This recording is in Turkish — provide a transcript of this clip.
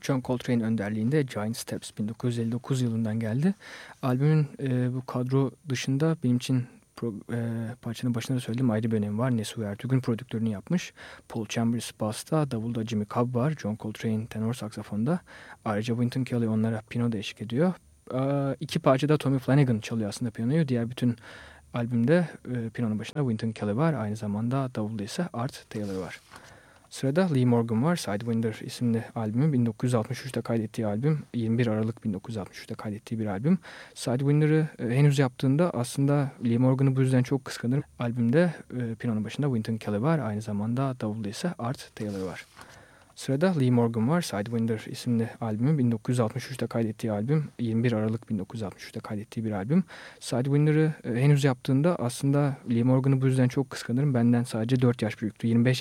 John Coltrane önderliğinde Giant Steps 1959 yılından geldi. Albümün bu kadro dışında benim için parçanın başında da söylediğim ayrı bir önemi var. Nesu Ertürk'ün prodüktörünü yapmış. Paul Chambers basta, davulda Jimmy Cobb var. John Coltrane tenor saksafonda. Ayrıca Wynton Kelly onlara piyanoda eşlik ediyor. İki parçada Tommy Flanagan çalıyor aslında piyanoyu. Diğer bütün albümde piyanonun başında Wynton Kelly var. Aynı zamanda davulda ise Art Taylor var. Sırada Lee Morgan var. Sidewinder isimli albümü 1963'te kaydettiği albüm. 21 Aralık 1963'te kaydettiği bir albüm. Sidewinder'ı henüz yaptığında aslında Lee Morgan'ı bu yüzden çok kıskanırım. Albümde piyanonun başında Wynton Kelly var. Aynı zamanda davulda ise Art Taylor var. Sırada Lee Morgan var. Sidewinder isimli albümü 1963'te kaydettiği albüm. 21 Aralık 1963'te kaydettiği bir albüm. Sidewinder'ı henüz yaptığında aslında Lee Morgan'ı bu yüzden çok kıskanırım. Benden sadece 4 yaş büyüktü. 25